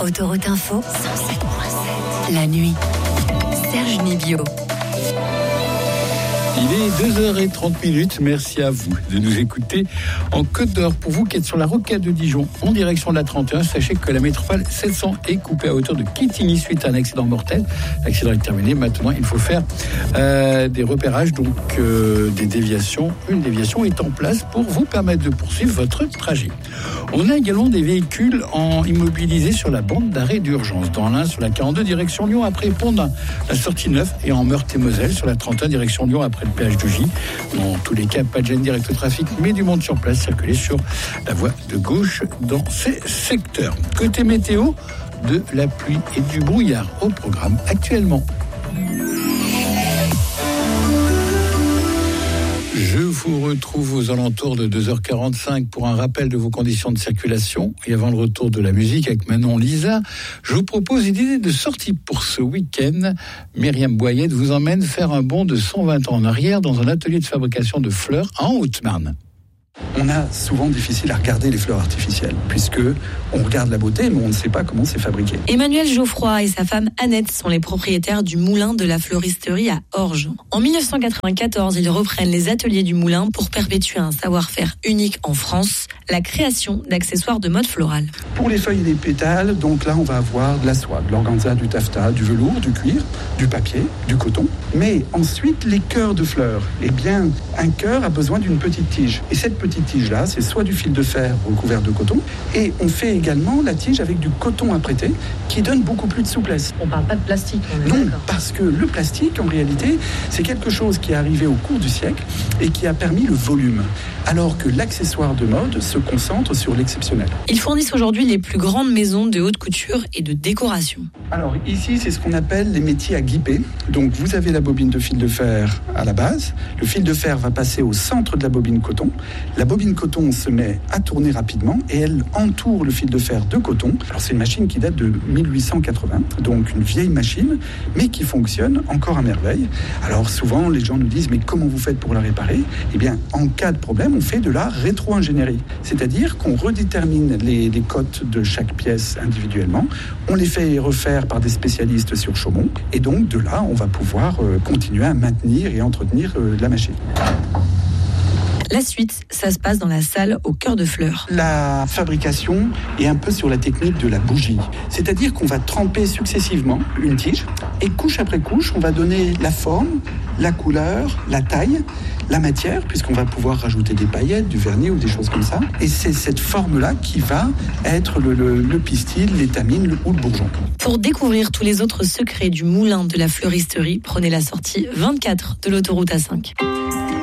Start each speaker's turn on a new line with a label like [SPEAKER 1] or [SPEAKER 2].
[SPEAKER 1] Autoroute Info, 107.7. La nuit. Serge Nibio.
[SPEAKER 2] Il est 2h30. Merci à vous de nous écouter en Côte d'Or. Pour vous qui êtes sur la rocade de Dijon, en direction de la 31, sachez que la métropole 700 est coupée à hauteur de Quetigny suite à un accident mortel. L'accident est terminé. Maintenant, il faut faire des repérages, donc des déviations. Une déviation est en place pour vous permettre de poursuivre votre trajet. On a également des véhicules immobilisés sur la bande d'arrêt d'urgence. Dans l'Ain, sur la 42, direction Lyon, après Pont, la sortie 9, et en Meurthe-et-Moselle, sur la 31, direction Lyon, après le péage de J. Dans tous les cas, pas de gêne direct au trafic, mais du monde sur place, circuler sur la voie de gauche dans ces secteurs. Côté météo, de la pluie et du brouillard au programme actuellement. Je vous retrouve aux alentours de 2h45 pour un rappel de vos conditions de circulation. Et avant le retour de la musique avec Manon Lisa, je vous propose une idée de sortie pour ce week-end. Myriam Boyette vous emmène faire un bond de 120 ans en arrière dans un atelier de fabrication de fleurs en Haute-Marne.
[SPEAKER 3] On a souvent difficile à regarder les fleurs artificielles, puisque on regarde la beauté, mais on ne sait pas comment c'est fabriqué.
[SPEAKER 4] Emmanuel Geoffroy et sa femme Annette sont les propriétaires du moulin de la fleuristerie à Orge. En 1994, ils reprennent les ateliers du moulin pour perpétuer un savoir-faire unique en France, la création d'accessoires de mode florale.
[SPEAKER 3] Pour les feuilles et les pétales, donc là on va avoir de la soie, de l'organza, du taffetas, du velours, du cuir, du papier, du coton. Mais ensuite, les cœurs de fleurs. Eh bien, un cœur a besoin d'une petite tige. Et cette petite tige-là, c'est soit du fil de fer recouvert de coton, et on fait également la tige avec du coton apprêté, qui donne beaucoup plus de souplesse.
[SPEAKER 5] On parle pas de plastique, on est
[SPEAKER 3] non,
[SPEAKER 5] d'accord.
[SPEAKER 3] parce que le plastique, en réalité, c'est quelque chose qui est arrivé au cours du siècle et qui a permis le volume, alors que l'accessoire de mode se concentre sur l'exceptionnel.
[SPEAKER 4] Ils fournissent aujourd'hui les plus grandes maisons de haute couture et de décoration.
[SPEAKER 3] Alors ici, c'est ce qu'on appelle les métiers à guiper. Donc vous avez la bobine de fil de fer à la base. Le fil de fer va passer au centre de la bobine coton. La bobine coton se met à tourner rapidement et elle entoure le fil de fer de coton. Alors c'est une machine qui date de 1880, donc une vieille machine, mais qui fonctionne encore à merveille. Alors souvent, les gens nous disent, mais comment vous faites pour la réparer ? Eh bien, en cas de problème, on fait de la rétro-ingénierie. C'est-à-dire qu'on redétermine les cotes de chaque pièce individuellement. On les fait refaire par des spécialistes sur Chaumont. Et donc, de là, on va pouvoir continuer à maintenir et entretenir la machine.
[SPEAKER 4] La suite, ça se passe dans la salle au cœur de fleurs.
[SPEAKER 3] La fabrication est un peu sur la technique de la bougie. C'est-à-dire qu'on va tremper successivement une tige et couche après couche, on va donner la forme, la couleur, la taille, la matière, puisqu'on va pouvoir rajouter des paillettes, du vernis ou des choses comme ça. Et c'est cette forme-là qui va être le pistil, l'étamine ou le bourgeon.
[SPEAKER 4] Pour découvrir tous les autres secrets du moulin de la fleuristerie, prenez la sortie 24 de l'autoroute A5.